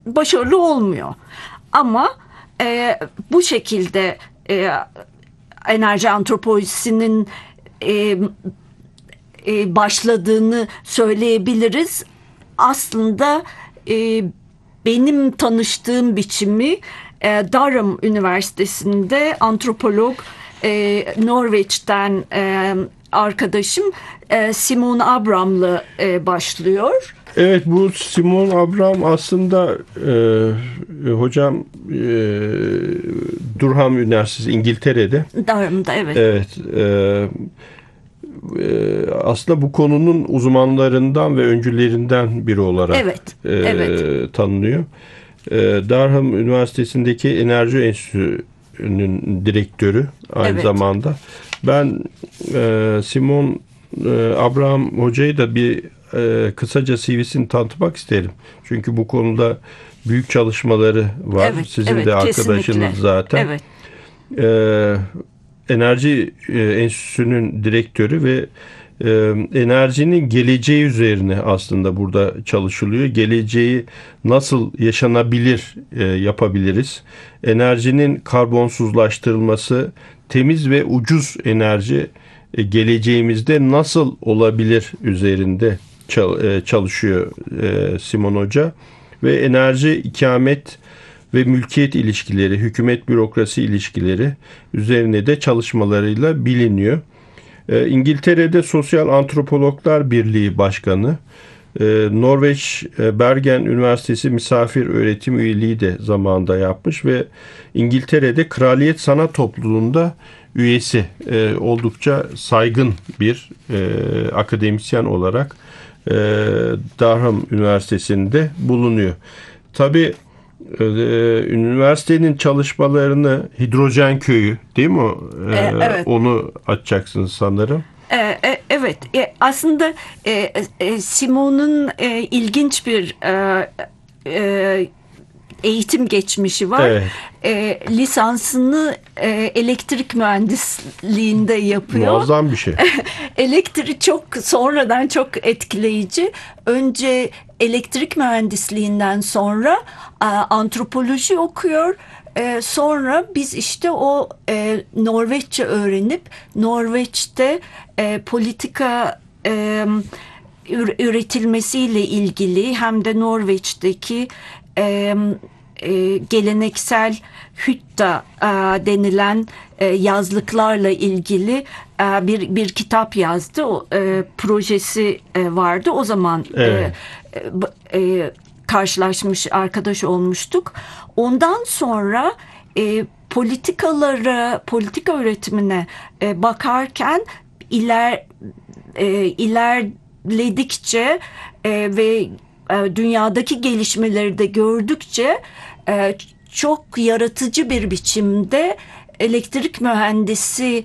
başarılı olmuyor. Ama bu şekilde enerji antropolojisinin e, başladığını söyleyebiliriz. Aslında benim tanıştığım biçimi Durham Üniversitesi'nde antropolog Norveç'ten arkadaşım Simon Abram'la başlıyor. Evet, bu Simon Abram aslında hocam Durham Üniversitesi İngiltere'de. Durham'da, evet. Evet. Aslında bu konunun uzmanlarından ve öncülerinden biri olarak Evet, evet. tanınıyor. Durham Üniversitesi'ndeki Enerji Enstitüsü'nün direktörü aynı Evet. zamanda. Ben Simon Abraham Hoca'yı da bir kısaca CV'sini tanıtmak isterim. Çünkü bu konuda büyük çalışmaları var. Evet, Sizin evet, de arkadaşınız kesinlikle. zaten. Evet. Enerji Enstitüsü'nün direktörü ve enerjinin geleceği üzerine aslında burada çalışılıyor. Geleceği nasıl yaşanabilir yapabiliriz? Enerjinin karbonsuzlaştırılması, temiz ve ucuz enerji geleceğimizde nasıl olabilir üzerinde çalışıyor Simon Hoca. Ve enerji, ikamet ve mülkiyet ilişkileri, hükümet bürokrasi ilişkileri üzerine de çalışmalarıyla biliniyor. İngiltere'de Sosyal Antropologlar Birliği Başkanı, Norveç Bergen Üniversitesi misafir öğretim üyeliği de zamanında yapmış ve İngiltere'de Kraliyet Sanat Topluluğu'nda üyesi, oldukça saygın bir akademisyen olarak Durham Üniversitesi'nde bulunuyor. Tabii üniversitenin çalışmalarını Hidrojen Köyü, değil mi? Evet. Onu açacaksınız sanırım. Evet, aslında Simon'un ilginç bir eğitim geçmişi var. Evet. Lisansını elektrik mühendisliğinde yapıyor. Muazzam bir şey. Elektrik sonradan çok etkileyici. Önce elektrik mühendisliğinden sonra antropoloji okuyor. Sonra biz işte o Norveççe öğrenip Norveç'te politika üretilmesiyle ilgili hem de Norveç'teki geleneksel hütta denilen yazlıklarla ilgili bir kitap yazdı. Projesi vardı. O zaman Evet. karşılaşmış, arkadaş olmuştuk. Ondan sonra politika üretimine bakarken ilerledikçe ve dünyadaki gelişmeleri de gördükçe çok yaratıcı bir biçimde elektrik mühendisi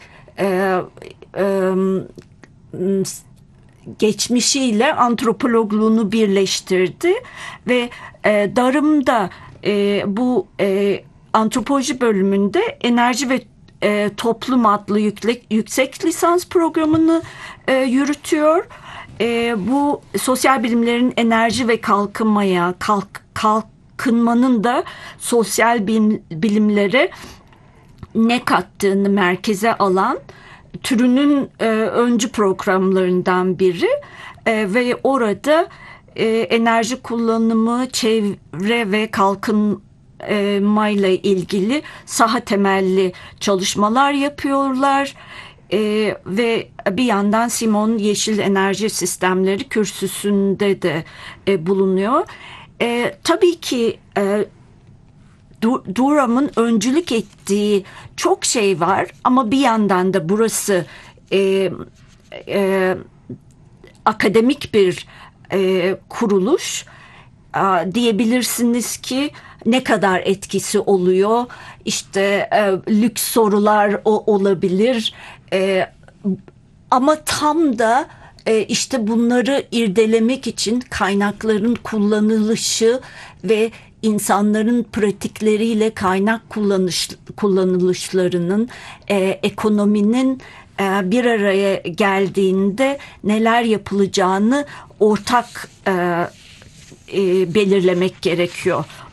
geçmişiyle antropologluğunu birleştirdi ve Durham'da bu antropoloji bölümünde enerji ve toplum adlı yüksek lisans programını yürütüyor. Bu sosyal bilimlerin enerji ve kalkınmanın da sosyal bilimlere ne kattığını merkeze alan türünün öncü programlarından biri ve orada enerji kullanımı, çevre ve kalkınmayla ilgili saha temelli çalışmalar yapıyorlar. Ve bir yandan Simon Yeşil Enerji Sistemleri kürsüsünde de bulunuyor. Tabii ki Durham'ın öncülük ettiği çok şey var ama bir yandan da burası akademik bir kuruluş. Diyebilirsiniz ki ne kadar etkisi oluyor? İşte lüks sorular olabilir. Ama tam da işte bunları irdelemek için kaynakların kullanılışı ve insanların pratikleriyle kaynak kullanılışlarının, ekonominin bir araya geldiğinde neler yapılacağını ortak belirlemek gerekiyor.